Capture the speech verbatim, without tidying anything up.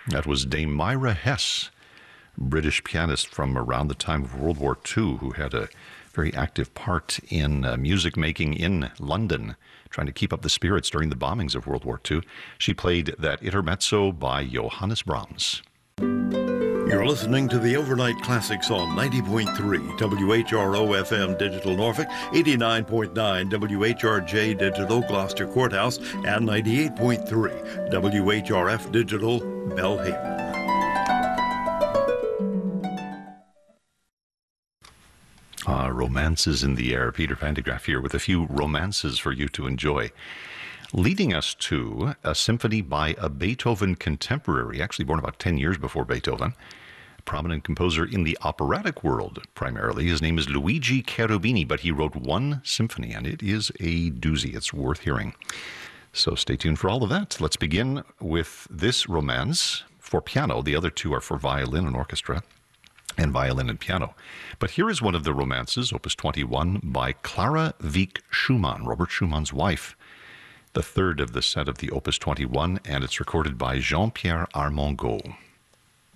That was Dame Myra Hess, British pianist from around the time of World War Two, who had a very active part in uh, music making in London, trying to keep up the spirits during the bombings of World War Two. She played that intermezzo by Johannes Brahms. You're listening to the Overnight Classics on ninety point three W H R O F M Digital Norfolk, eighty-nine point nine W H R J Digital Gloucester Courthouse, and ninety-eight point three W H R F Digital Belhaven. Uh, romances in the air. Peter Pandegraaff here with a few romances for you to enjoy. Leading us to a symphony by a Beethoven contemporary, actually born about ten years before Beethoven, a prominent composer in the operatic world primarily. His name is Luigi Cherubini, but he wrote one symphony, and it is a doozy. It's worth hearing. So stay tuned for all of that. Let's begin with this romance for piano. The other two are for violin and orchestra, and violin and piano. But here is one of the romances, Opus twenty-one, by Clara Wieck Schumann, Robert Schumann's wife, the third of the set of the Opus twenty-one, and it's recorded by Jean-Pierre Armengaud.